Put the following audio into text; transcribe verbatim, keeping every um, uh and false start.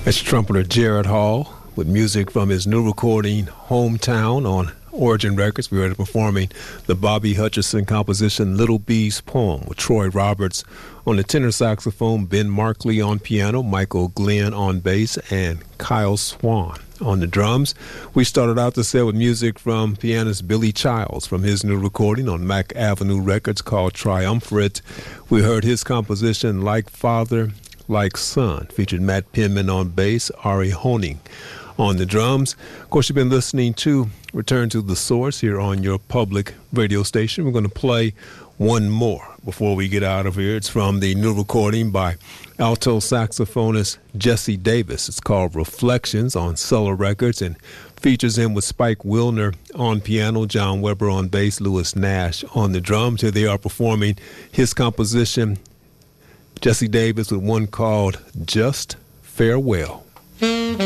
It's trumpeter Jared Hall with music from his new recording, Hometown, on Origin Records. We are performing the Bobby Hutcherson composition, Little Bee's Poem, with Troy Roberts on the tenor saxophone, Ben Markley on piano, Michael Glenn on bass, and Kyle Swan on the drums. We started out the set with music from pianist Billy Childs from his new recording on Mack Avenue Records called Triumvirate. We heard his composition, Like Father, Like Son, featured Matt Penman on bass, Ari Honing on the drums. Of course, you've been listening to Return to the Source here on your public radio station. We're going to play one more before we get out of here. It's from the new recording by alto saxophonist Jesse Davis. It's called Reflections on Cellar Records and features him with Spike Wilner on piano, John Weber on bass, Lewis Nash on the drums. Here they are performing his composition, Jesse Davis, with one called Just Farewell.